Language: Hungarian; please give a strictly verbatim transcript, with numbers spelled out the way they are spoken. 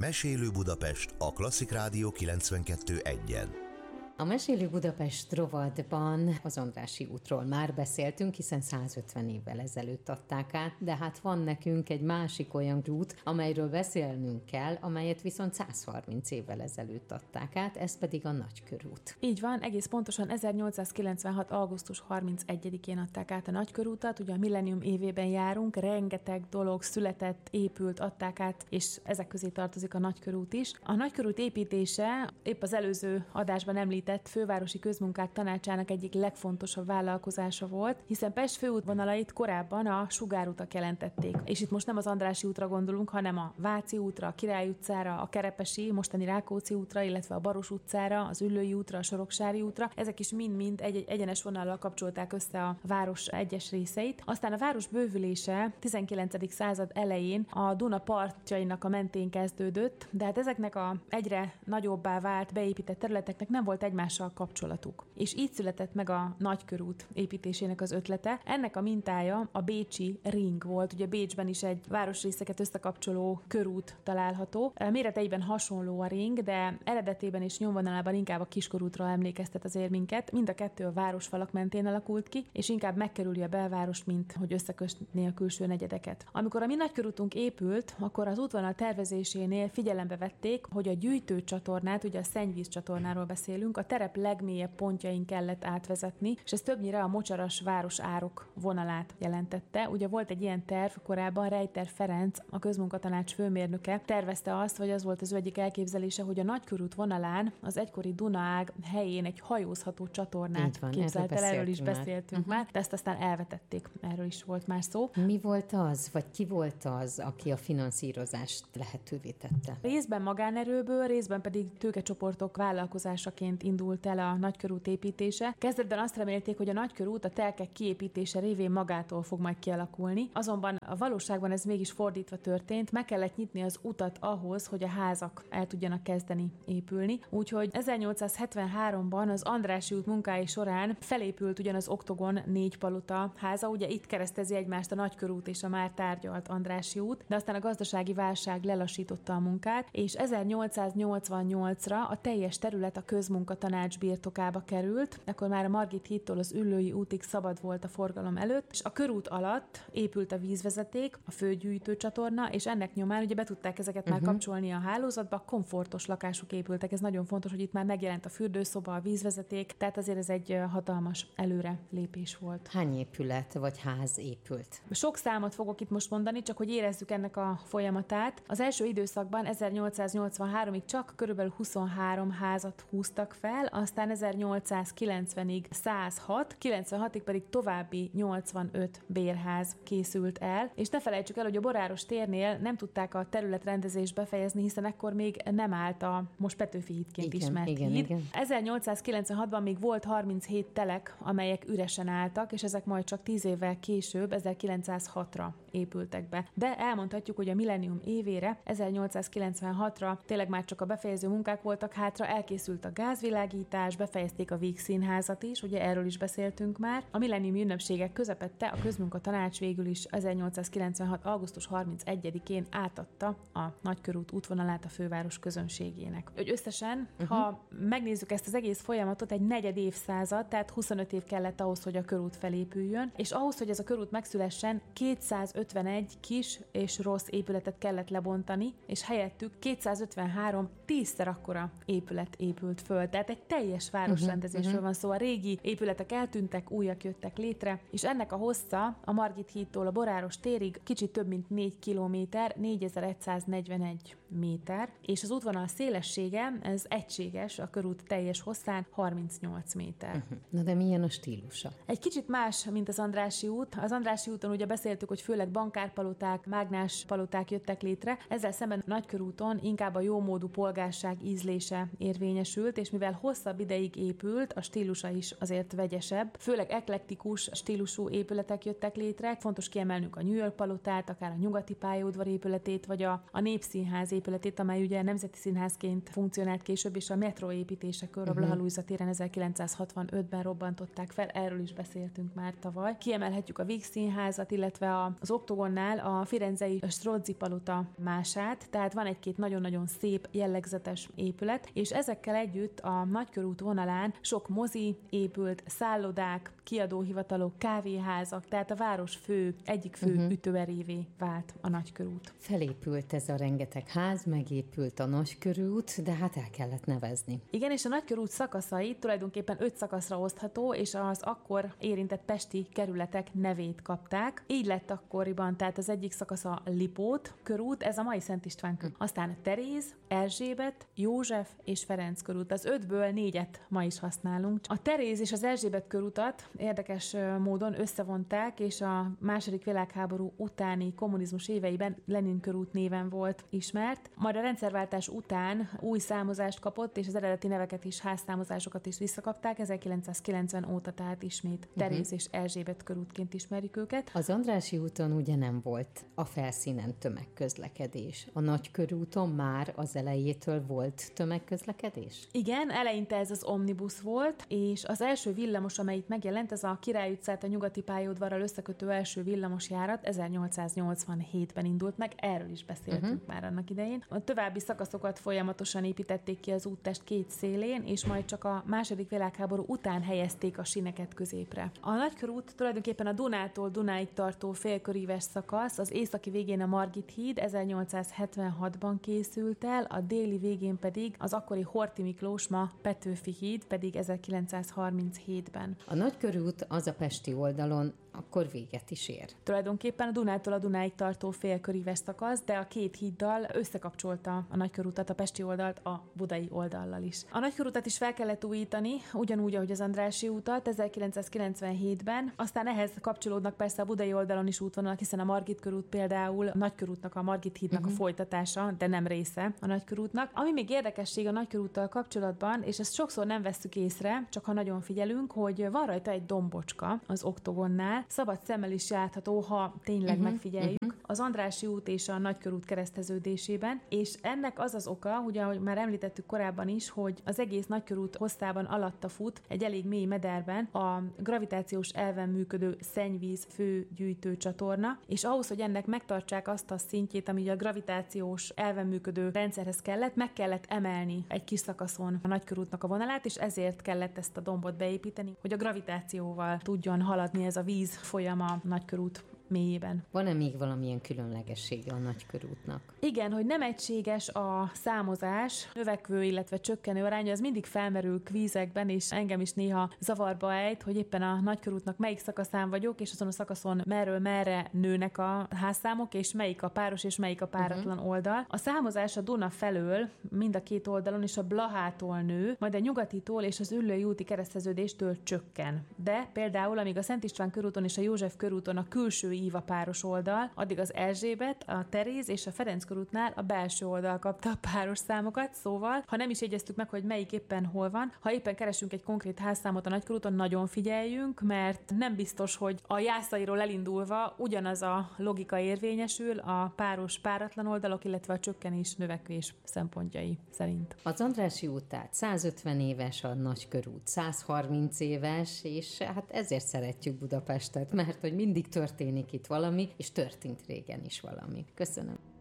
Mesélő Budapest a Klasszik Rádió kilencvenkettő egyen. A Mesélő Budapest rovatban az Andrássy útról már beszéltünk, hiszen százötven évvel ezelőtt adták át, de hát van nekünk egy másik olyan út, amelyről beszélnünk kell, amelyet viszont száz harminc évvel ezelőtt adták át, ez pedig a Nagykörút. Így van, egész pontosan ezernyolcszázkilencvenhat. augusztus harmincegyedikén adták át a Nagykörútat, ugye a millennium évében járunk, rengeteg dolog született, épült, adták át, és ezek közé tartozik a Nagykörút is. A Nagykörút építése épp az előző adásban említett Fővárosi Közmunkák Tanácsának egyik legfontosabb vállalkozása volt, hiszen Pest főútvonalait korábban a sugárutak jelentették. És itt most nem az Andrássy útra gondolunk, hanem a Váci útra, a Király utcára, a Kerepesi, mostani Rákóczi útra, illetve a Baros utcára, az Üllői útra, a Soroksári útra. Ezek is mind-mind egy egyenes vonallal kapcsolták össze a város egyes részeit. Aztán a város bővülése tizenkilencedik század elején a Duna partjainak a mentén kezdődött, de hát ezeknek a egyre nagyobbá vált beépített területeknek nem volt egymással kapcsolatuk. És így született meg a Nagykörút építésének az ötlete. Ennek a mintája a bécsi ring volt. Ugye Bécsben is egy városrészeket összekapcsoló körút található. Méreteiben hasonló a ring, de eredetében és nyomvonalában inkább a Kiskorútra emlékeztet azért minket. Mind a kettő a városfalak mentén alakult ki, és inkább megkerüli a belvárost, mint hogy összekösné a külső negyedeket. Amikor a mi Nagykörútunk épült, akkor az útvonal tervezésénél figyelembe vették, hogy a gyűjtőcsatornát, ugye a szennyvíz csatornáról beszélünk, a terep legmélyebb pontjain kellett átvezetni, és ez többnyire a mocsaras város árok vonalát jelentette. Ugye volt egy ilyen terv korábban, Rejter Ferenc, a közmunkatanács főmérnöke tervezte azt, vagy az volt az ő egyik elképzelése, hogy a Nagykörút vonalán az egykori Dunaág helyén egy hajózható csatornát van, képzelt el, erről is már. beszéltünk uh-huh. már, de ezt aztán elvetették, erről is volt már szó. Mi volt az, vagy ki volt az, aki a finanszírozást lehetővé tette? Részben magánerőből, részben pedig tőkecsoportok vállalkozásaként indult el a Nagykörút építése. Kezdetben azt remélték, hogy a Nagykörút a telkek kiépítése révén magától fog majd kialakulni. Azonban a valóságban ez mégis fordítva történt, meg kellett nyitni az utat ahhoz, hogy a házak el tudjanak kezdeni épülni. Úgyhogy ezernyolcszázhetvenháromban az Andrássy út munkái során felépült ugyan az Oktogon négy palota háza, ugye itt keresztezi egymást a Nagykörút és a már tárgyalt Andrássy út, de aztán a gazdasági válság lelassította a munkát, és ezernyolcszáznyolcvannyolcra a teljes terület a közmunkatanács birtokába került, akkor már a Margit hídtól az Üllői útig szabad volt a forgalom előtt, és a körút alatt épült a vízvezeték, a főgyűjtőcsatorna, és ennek nyomán ugye be tudták ezeket uh-huh. már kapcsolni a hálózatba, komfortos lakások épültek, ez nagyon fontos, hogy itt már megjelent a fürdőszoba, a vízvezeték, tehát azért ez egy hatalmas előre lépés volt. Hány épület vagy ház épült? Sok számot fogok itt most mondani, csak hogy érezzük ennek a folyamatát. Az első időszakban ezernyolcszáznyolcvanháromig csak körülbelül huszonhárom házat húztak fel, aztán ezernyolcszázkilencvenig száz hat, kilencvenhatig pedig további nyolcvanöt bérház készült el, és ne felejtsük el, hogy a Boráros térnél nem tudták a területrendezést befejezni, hiszen ekkor még nem állt a most Petőfi hídként igen, ismert igen, híd. Igen. ezernyolcszázkilencvenhatban még volt harminchét telek, amelyek üresen álltak, és ezek majd csak tíz évvel később, ezerkilencszázhatra épültek be. De elmondhatjuk, hogy a millennium évére, ezernyolcszázkilencvenhatra tényleg már csak a befejező munkák voltak hátra, elkészült a gázvilágítás, befejezték a Víg Színházat is, ugye erről is beszéltünk már. A millenniumi ünnepségek közepette a közmunkatanács végül is ezernyolcszázkilencvenhat. augusztus harmincegyedikén átadta a Nagykörút útvonalát a főváros közönségének. Hogy összesen, uh-huh. ha megnézzük ezt az egész folyamatot, egy negyed évszázad, tehát huszonöt év kellett ahhoz, hogy a körút felépüljön, és ahhoz, hogy ez a körút megszülessen, kétszázötvenegy kis és rossz épületet kellett lebontani, és helyettük kétszázötvenhárom tízszer akkora épület épült föl. Tehát egy teljes városrendezésről uh-huh, uh-huh. van szó. A régi épületek eltűntek, újak jöttek létre, és ennek a hossza a Margit hídtól a Boráros térig kicsit több mint négy kilométer, négyezer-száznegyvenegy méter, és az útvonal szélessége, ez egységes a körút teljes hosszán, harmincnyolc méter. Uh-huh. Na de milyen a stílusa? Egy kicsit más, mint az Andrássy út. Az Andrássy úton ugye beszéltük, hogy főleg bankárpaloták, mágnás paloták jöttek létre, ezzel szemben Nagykörúton inkább a jómódú polgárság ízlése érvényesült, és mivel hosszabb ideig épült, a stílusa is azért vegyesebb, főleg eklektikus stílusú épületek jöttek létre. Fontos kiemelnünk a New York palotát, akár a nyugati pályaudvar épületét, vagy a, a Népszínház épületét, amely ugye Nemzeti Színházként funkcionált később, és a metró építésekor uh-huh. a Blaha Lujza téren ezerkilencszázhatvanötben robbantották fel, erről is beszéltünk már tavaly. Kiemelhetjük a Vígszínházat, illetve az Oktogonnál a firenzei Strozzi palota mását, tehát van egy-két nagyon-nagyon szép, jellegzetes épület, és ezekkel együtt a Nagykörút vonalán sok mozi épült, szállodák, kiadóhivatalok, kávéházak, tehát a város fő, egyik fő uh-huh. ütőerévé vált a Nagykörút. Felépült ez a rengeteg ház, megépült a Nagykörút, de hát el kellett nevezni. Igen, és a Nagykörút szakaszai tulajdonképpen öt szakaszra osztható, és az akkor érintett pesti kerületek nevét kapták. Így lett akkoriban, tehát az egyik szakasz a Lipót körút, ez a mai Szent István körút. Aztán Teréz, Erzsébet, József és Ferenc körút. Az ötből négyet ma is használunk. A Teréz és az Erzsébet körutat érdekes módon összevonták, és a második világháború utáni kommunizmus éveiben Lenin körút néven volt ismert. Majd a rendszerváltás után új számozást kapott, és az eredeti neveket is, házszámozásokat is visszakapták. ezerkilencszázkilencven óta tehát ismét Teréz uh-huh. és Erzsébet körútként ismerjük őket. Az Andrássy úton ugye nem volt a felszínen tömegközlekedés. A Nagykörúton már az elejétől volt tömegközlekedés? Igen, eleinte ez az omnibus volt, és az első villamos, amely itt megjelent, ez a Király utcát a nyugati pályaudvarral összekötő első villamosjárat ezernyolcszáznyolcvanhétben indult meg, erről is beszéltünk uh-huh. már annak idején. A további szakaszokat folyamatosan építették ki az úttest két szélén, és majd csak a második világháború után helyezték a sineket középre. A Nagykörút tulajdonképpen a Dunától Dunáig tartó félköríves szakasz, az északi végén a Margit híd ezernyolcszázhetvenhatban készült el, a déli végén pedig az akkori Horthy Miklós, ma Petőfi híd pedig ezerkilencszázharminchétben. A Nagykörút az a pesti oldalon akkor véget is ér. Tulajdonképpen a Dunától a Dunáig tartó félköríves szakasz, de a két híddal összekapcsolta a Nagykörútat, a pesti oldalt a budai oldallal is. A Nagykörútat is fel kellett újítani, ugyanúgy, ahogy az Andrássy útat ezerkilencszázkilencvenhétben, aztán ehhez kapcsolódnak persze a budai oldalon is útvonalak, hiszen a Margit körút például a Nagykörútnak, a Margit hídnak uh-huh. a folytatása, de nem része a Nagykörútnak. Ami még érdekesség a Nagykörúttal kapcsolatban, és ezt sokszor nem vesszük észre, csak ha nagyon figyelünk, hogy van rajta egy dombocska az Oktogonnál, szabad szemmel is látható, ha tényleg uh-huh, megfigyeljük, uh-huh. az Andrássy út és a Nagykörút kereszteződésében, és ennek az az oka, ugye, ahogy már említettük korábban is, hogy az egész Nagykörút hosszában alatta fut egy elég mély mederben a gravitációs elven működő szennyvíz főgyűjtő csatorna, és ahhoz, hogy ennek megtartsák azt a szintjét, ami a gravitációs elven működő rendszerhez kellett, meg kellett emelni egy kis szakaszon a Nagykörútnak a vonalát, és ezért kellett ezt a dombot beépíteni, hogy a gravitációval tudjon haladni ez a víz folyama Nagykörút mélyében. Van-e még valamilyen különlegessége a Nagykörútnak? Igen, hogy nem egységes a számozás, növekvő, illetve csökkenő aránya, az mindig felmerül kvízekben, és engem is néha zavarba ejt, hogy éppen a Nagykörútnak melyik szakaszán vagyok, és azon a szakaszon merről merre nőnek a házszámok, és melyik a páros, és melyik a páratlan uh-huh. oldal. A számozás a Duna felől, mind a két oldalon, és a Blahától nő, majd a Nyugatitól és az Üllői úti kereszteződéstől csökken. De például, amíg a Szent István körúton és a József körúton a külső ív a páros oldal, addig az Erzsébet, a Teréz és a Ferenc körútnál a belső oldal kapta a páros számokat, szóval, ha nem is jegyeztük meg, hogy melyik éppen hol van, ha éppen keresünk egy konkrét házszámot a Nagykörúton, nagyon figyeljünk, mert nem biztos, hogy a Jászairól elindulva ugyanaz a logika érvényesül a páros páratlan oldalok, illetve a csökkenés növekvés szempontjai szerint. Az Andrássy út tehát százötven éves, a Nagykörút százharminc éves, és hát ezért szeretjük Budapestet, mert hogy mindig történik itt valami, és történt régen is valami. Köszönöm.